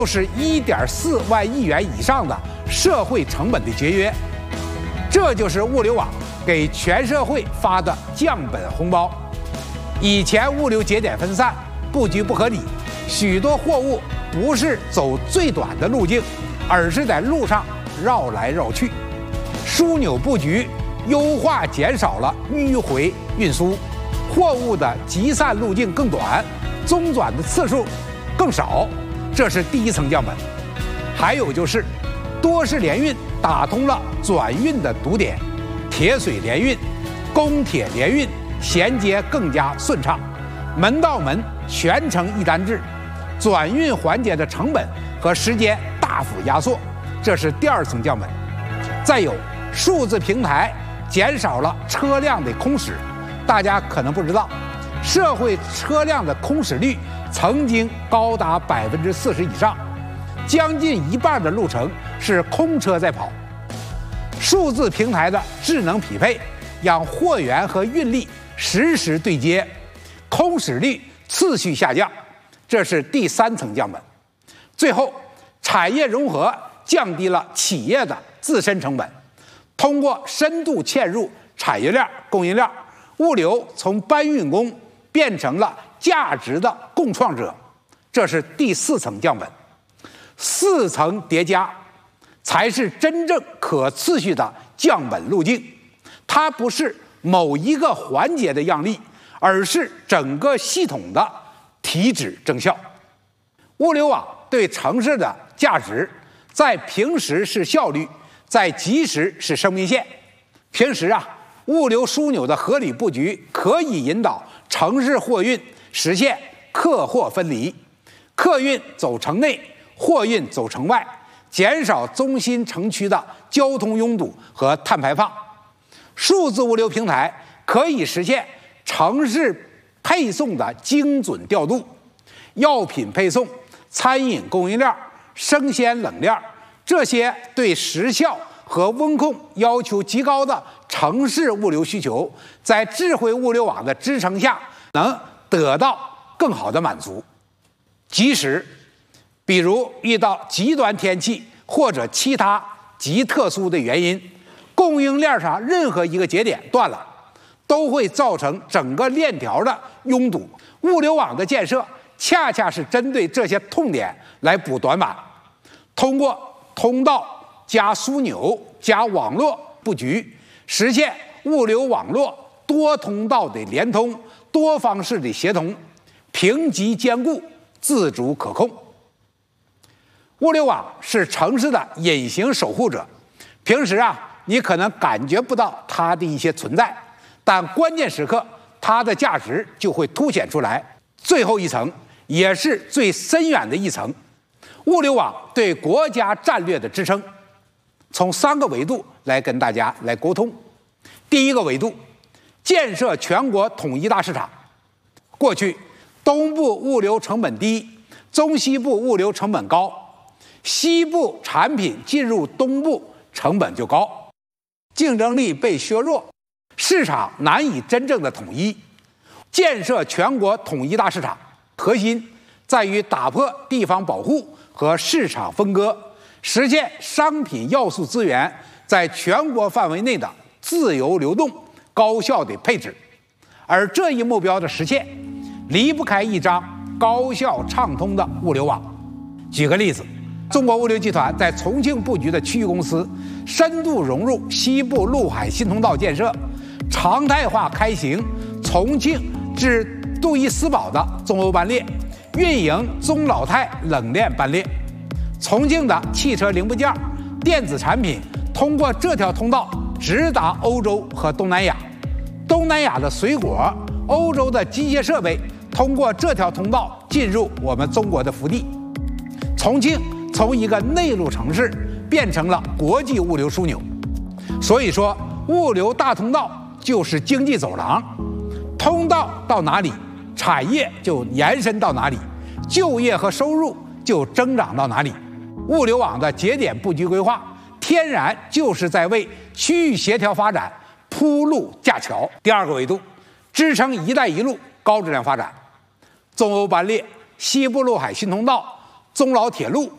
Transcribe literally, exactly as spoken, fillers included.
是一点四万亿元以上的社会成本的节约。这就是物流网给全社会发的降本红包。以前物流节点分散，布局不合理，许多货物不是走最短的路径，而是在路上绕来绕去。枢纽布局优化减少了迂回运输，货物的集散路径更短，中转的次数更少，这是第一层降本。还有就是多式联运打通了转运的堵点，铁水联运、公铁联运衔接更加顺畅，门到门全程一单制，转运环节的成本和时间大幅压缩，这是第二层降本。再有数字平台减少了车辆的空驶，大家可能不知道，社会车辆的空驶率曾经高达百分之四十以上，将近一半的路程是空车在跑。数字平台的智能匹配，让货源和运力实时对接，空驶率次序下降，这是第三层降本。最后，产业融合降低了企业的自身成本，通过深度嵌入产业链、供应链，物流从搬运工变成了价值的共创者，这是第四层降本。四层叠加才是真正可持续的降本路径，它不是某一个环节的让利，而是整个系统的提质增效。物流网对城市的价值，在平时是效率，在即时是生命线。平时啊，物流枢纽的合理布局可以引导城市货运实现客货分离，客运走城内，货运走城外，减少中心城区的交通拥堵和碳排放。数字物流平台可以实现城市配送的精准调度，药品配送、餐饮供应链、生鲜冷链，这些对时效和温控要求极高的城市物流需求，在智慧物流网的支撑下，能得到更好的满足。即使比如遇到极端天气或者其他极特殊的原因，供应链上任何一个节点断了，都会造成整个链条的拥堵。物流网的建设恰恰是针对这些痛点来补短板，通过通道加枢纽加网络布局，实现物流网络多通道的联通、多方式的协同，平级兼顾，自主可控。物流网是城市的隐形守护者，平时啊，你可能感觉不到它的一些存在，但关键时刻，它的价值就会凸显出来。最后一层，也是最深远的一层，物流网对国家战略的支撑，从三个维度来跟大家来沟通。第一个维度，建设全国统一大市场。过去，东部物流成本低，中西部物流成本高，西部产品进入东部成本就高，竞争力被削弱，市场难以真正的统一。建设全国统一大市场，核心在于打破地方保护和市场分割，实现商品要素资源在全国范围内的自由流动、高效的配置。而这一目标的实现，离不开一张高效畅通的物流网。举个例子，中国物流集团在重庆布局的区域公司，深度融入西部陆海新通道建设，常态化开行重庆至杜伊斯堡的中欧班列，运营中老泰冷链班列。重庆的汽车零部件、电子产品通过这条通道直达欧洲和东南亚，东南亚的水果、欧洲的机械设备通过这条通道进入我们中国的腹地。重庆从一个内陆城市变成了国际物流枢纽。所以说，物流大通道就是经济走廊，通道到哪里，产业就延伸到哪里，就业和收入就增长到哪里。物流网的节点布局规划，天然就是在为区域协调发展铺路架桥。第二个维度，支撑“一带一路”高质量发展。中欧班列、西部陆海新通道、中老铁路